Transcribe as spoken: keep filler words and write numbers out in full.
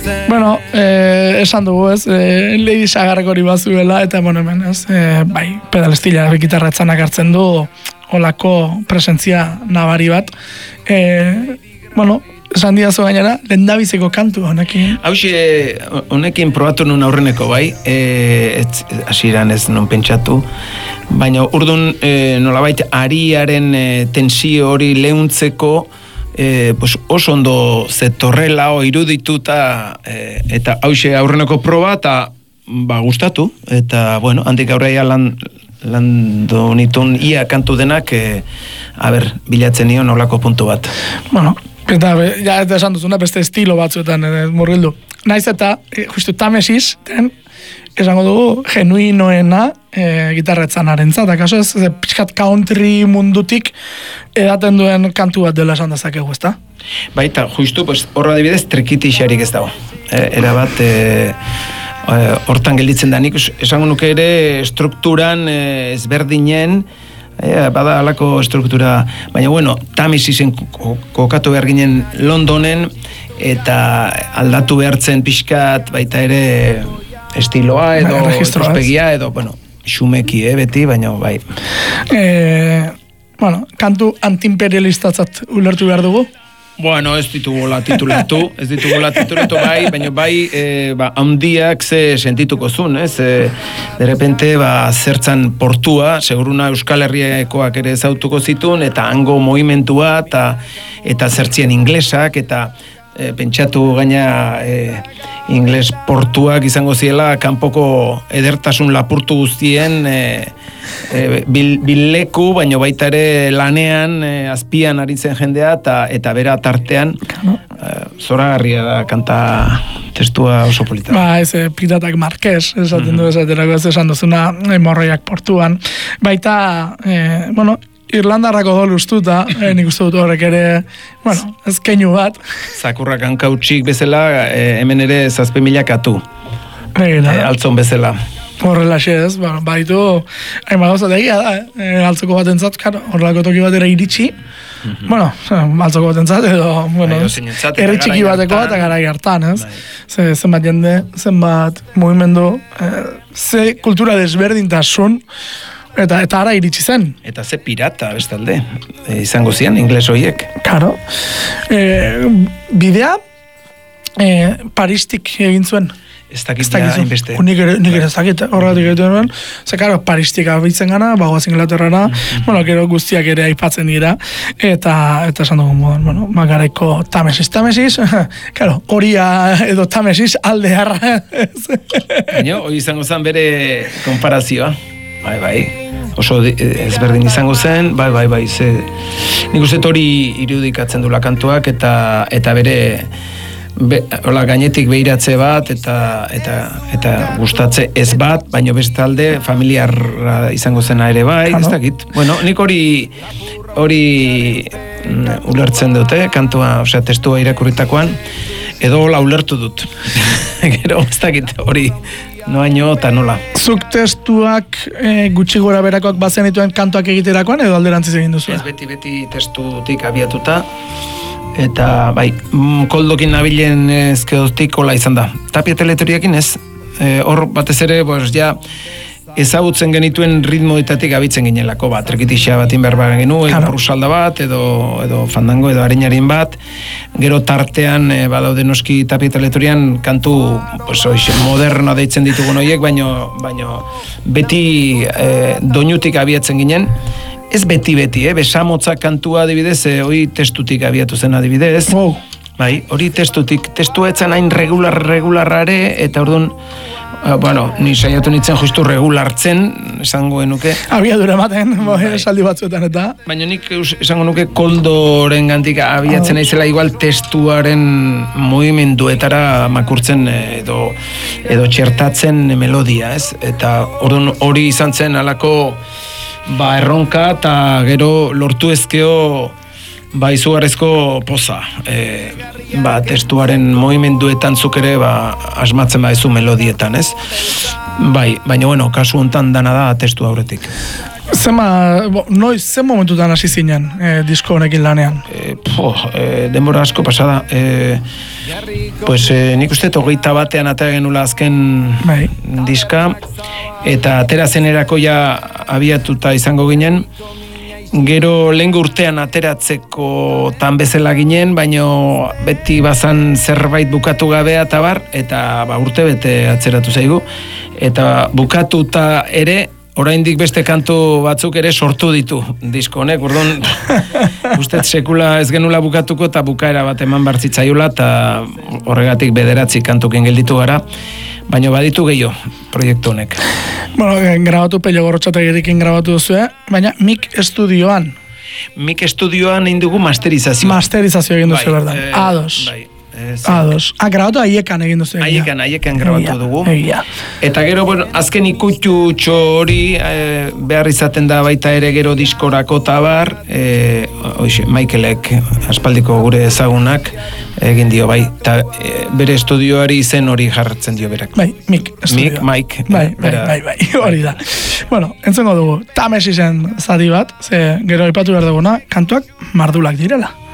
Bueno, eh, esan dugu ez, eh, Lady Sagarrek hori bazuela, eta bueno, hemen ez, eh, bai, pedalestila gitarra etzanak hartzen du, olako presentzia nabari bat. Eh, bueno, esan diazu gainera, lehendabiziko kantu honekin. Hauxe, honekin probatu nun aurreneko, bai, e, hasieran ez non pentsatu, baina urdun e, nolabait ariaren e, tensio hori leuntzeko, e, pues oso ondo zetorrela o irudituta, e, eta hauxe aurreneko proba, eta ba, gustatu, eta bueno, handik aurreia lan lan donitun ia kantu denak, e, a ber, bilatzen nion olako puntu bat. Bueno, eta, ja, eta esan duzuna, beste estilo batzuetan eh, murgildu. Naiz eta, eh, justu Tamesis, ten, esango dugu, genuinoena eh, gitarretzanaren zat, akaso ez, ez pixkat country mundutik edaten duen kantu bat dela esan dezakegu, ezta? Baita, justu, pues, horra adibidez, trikitixarik ez dago. E, era bat, e, hortan gelditzen da, nik esango nuke ere strukturan e, ezberdinen, e, bada alako struktura, baina bueno, Tamesisen kokatu behar ginen Londonen, eta aldatu behartzen pixkat, baita ere estiloa edo espegia edo, bueno, xumeki, eh, beti, baina bai. E, bueno, kantu antiimperialistatzat ulertu behar dugu? Bueno, ez ditugola titulatu, ez ditugola titulatu bai, baina bai, e, ba, handiak ze sentituko zuen, ez? E, de repente, ba, zertzan portua, seguruna Euskal Herriakoak ere zautuko zituen, eta hango movimentua, eta, eta zertzien inglesak, eta e, pentsatu gaina e, ingles portuak izango ziela, kanpoko edertasun lapurtu guztien, e, E, bil, bileku, baino baita ere lanean, e, azpian aritzen jendea, eta, eta bera tartean, e, zoragarria da kanta testua oso polita. Ba, ez, Piratak Marquez, esaten du esaterako ez esan duzuna, Morroiak portuan. Baita, e, bueno, Irlandarrako dolu ustuta, e, nik uste dut horrek ere, bueno, ez keinu bat. Zakurrak hankautxik bezala, e, hemen ere zazpe milak atu. E, altzon bezala. Horrela ez, bueno, baitu, hain bagauza da egia da, eh? altzoko bat entzat, horrelako toki batera iritsi, mm-hmm. bueno, altzoko bat entzat, edo, bueno, herri txiki bateko bat, eta garai hartan, ez? Ze, zenbat jende, zenbat movimendu, eh, ze kultura desberdintasun, eta eta ara iritsi zen. Eta ze pirata, bestalde, e, izango zian, ingles horiek. Karo. E, bidea, e, Paristik egin zuen. Ez dakit ja inbeste. Nik ere ez dakit, horregatik egiten duen. Ze, karo, Paristik abitzen gana, bagoaz Inglaterrara, mm-hmm. bueno, gero guztiak ere aipatzen dira, eta eta esan dugun modan, bueno, magaraiko Tamesis, Tamesis, karo, horia edo Tamesis aldearra. Baina, hori izango zen bere konparazioa. Bai, bai. Oso ezberdin izango zen, bai, bai, bai, ze... Nik uste hori irudikatzen dula kantuak, eta eta bere... Be, hola, gainetik behiratze bat eta eta eta gustatze ez bat, baino bestalde familiarra izango zena ere bai, ez dakit. Bueno, nik hori hori mm, ulertzen dute, kantua, osea, testua irakurritakoan, edo hola ulertu dut. Gero, ez dakit, hori noaino eta nola. Zuk testuak e, gutxi gora berakoak bazen dituen kantuak egiterakoan, edo alderantziz egin duzu? Ez, beti, beti testutik abiatuta. Eta, bai, koldokin nabilen ezkedotik hola izan da. Tapia teletoriakin ez, e, hor batez ere, pues, ja, ezagutzen genituen ritmoetatik abitzen ginelako bat, trikitixa bat inberbagan genu, edo rusalda bat, edo, edo fandango, edo arenarin bat, gero tartean, e, badaude noski tapia teletorian, kantu, pues, oixe, moderna deitzen ditugun horiek, baino, baino beti e, doinutik abiatzen ginen, ez beti-beti, eh? Besamotza kantua adibidez, eh, hori testutik abiatu zen adibidez. Wow. Bai, hori testutik, testua etzen hain regular-regularrare, eta orduan, uh, bueno, ni saiatu nintzen justu regulartzen, esango nuke. Abiadura ematen, bai, esaldi batzuetan eta. Baina nik esango nuke koldoren gantik abiatzen naizela igual testuaren mugimenduetara makurtzen edo, edo txertatzen melodia, ez? Eta orduan hori izan zen alako... Ba, erronka eta gero lortu ezkeo ba, izugarrezko poza. E, ba, testuaren movimenduetan zuk ere ba, asmatzen baizu melodietan, ez? Bai, baina bueno, kasu hontan dana da testu aurretik. Zema, bo, noiz, zen momentutan hasi zinen eh, disko honekin lanean? E, po, e, denbora asko pasada. E, pues, e, nik uste hogeita batean atera genula azken bai. diska, eta atera zenerako ja abiatuta izango ginen. Gero lehengo urtean ateratzeko tan bezala ginen, baino beti bazan zerbait bukatu gabea eta bar, eta ba, urte bete atzeratu zaigu. Eta bukatuta ere, oraindik beste kantu batzuk ere sortu ditu disko honek, orduan ustez sekula ez genula bukatuko eta bukaera bat eman bartzitzaiola eta horregatik bederatzi kantukin gelditu gara, baina baditu gehiago proiektu honek. Bueno, grabatu Pello Gorrotxategirekin grabatu duzu, eh? Baina Mik Estudioan. Mik Estudioan egin dugu masterizazioa. Masterizazioa egin duzu, berdan. Eh, Ados. Bai. Ez, Ados. Ah, grabatu aiekan egin duzu. Aiekan, aiekan grabatu dugu. Egia. Eta gero, bueno, azken ikutxu hori e, behar izaten da baita ere gero diskorako tabar, e, oixe, Michaelek, aspaldiko gure ezagunak, egin dio, bai. Ta, e, bere estudioari izen hori jarratzen dio berak. Bai, Mik Estudio. Mik, Mike. Bai, bai, bai, bai, hori da. Bueno, entzengo dugu, Tames izen zati bat, ze gero ipatu behar duguna, kantuak mardulak direla.